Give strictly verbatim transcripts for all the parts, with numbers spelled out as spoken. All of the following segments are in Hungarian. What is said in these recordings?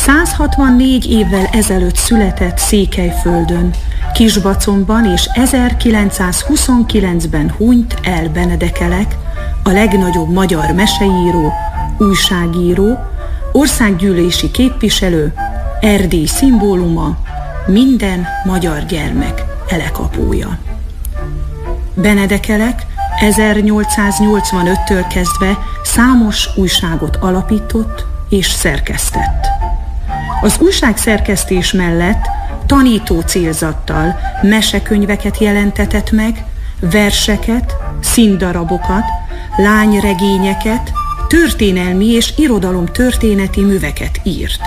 százhatvannégy évvel ezelőtt született Székelyföldön, Kisbaconban, és ezerkilencszázhuszonkilencben hunyt el Benedekelek, a legnagyobb magyar meseíró, újságíró, országgyűlési képviselő, Erdély szimbóluma, minden magyar gyermek elekapója. Benedekelek ezernyolcszáznyolcvanöttől kezdve számos újságot alapított és szerkesztett. Az újságszerkesztés mellett tanító célzattal mesekönyveket jelentetett meg, verseket, színdarabokat, lányregényeket, történelmi és irodalomtörténeti műveket írt.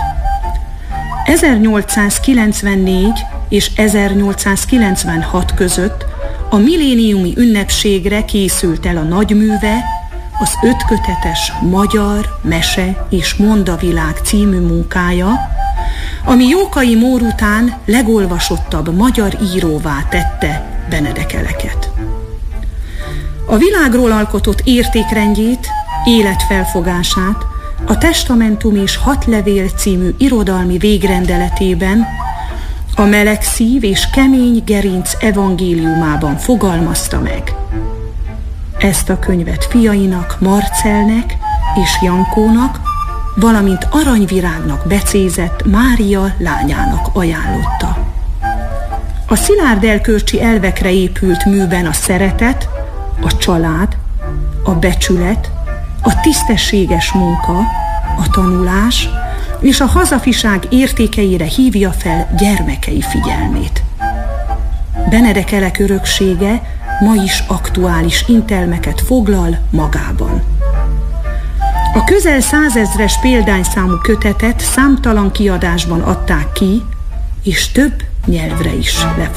ezernyolcszázkilencvennégy és ezernyolcszázkilencvenhat között a milléniumi ünnepségre készült el a nagyműve, az ötkötetes Magyar Mese és Mondavilág című munkája, ami Jókai Mór után legolvasottabb magyar íróvá tette Benedekeleket. A világról alkotott értékrendjét, életfelfogását a Testamentum és hat levél című irodalmi végrendeletében, a meleg szív és kemény gerinc evangéliumában fogalmazta meg. Ezt a könyvet fiainak, Marcelnek és Jankónak, valamint Aranyvirágnak becézett Mária lányának ajánlotta. A szilárd erkölcsi elvekre épült műben a szeretet, a család, a becsület, a tisztességes munka, a tanulás és a hazafiság értékeire hívja fel gyermekei figyelmét. Benedekelek öröksége ma is aktuális intelmeket foglal magában. A közel százezres példányszámú kötetet számtalan kiadásban adták ki, és több nyelvre is lefordították.